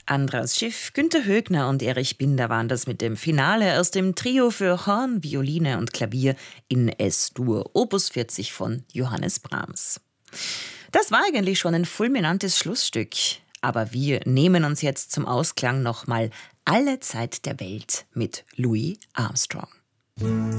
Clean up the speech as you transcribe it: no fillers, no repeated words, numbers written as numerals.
Andras Schiff, Günter Högner und Erich Binder waren das mit dem Finale aus dem Trio für Horn, Violine und Klavier in S-Dur, Opus 40 von Johannes Brahms. Das war eigentlich schon ein fulminantes Schlussstück. Aber wir nehmen uns jetzt zum Ausklang nochmal Alle Zeit der Welt mit Louis Armstrong.